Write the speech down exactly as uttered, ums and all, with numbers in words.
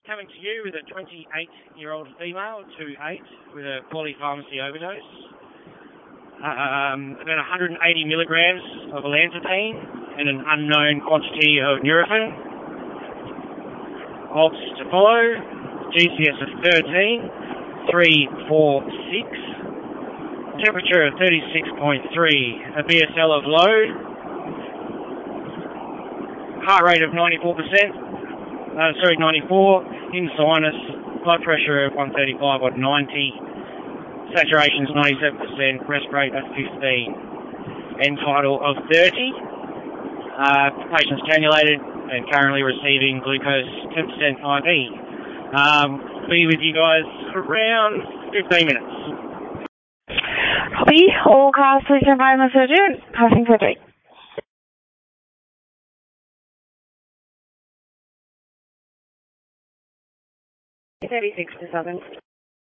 coming to you with a twenty-eight-year-old female, two eight, with a polypharmacy overdose. Um, about one hundred eighty milligrams of olanzapine and an unknown quantity of Nurofen. Odds to follow, G C S of thirteen, three four six, temperature of thirty-six point three, a B S L of low, heart rate of ninety-four percent, uh, sorry, ninety-four, in sinus, blood pressure of one thirty-five on ninety, saturation is ninety-seven percent, rest rate at fifteen, end vital of thirty, uh, patient's cannulated and currently receiving glucose ten percent I V. Um, be with you guys around fifteen minutes. Copy. All cars, please stand by on the surgeon. Passing for three. thirty-six to seven.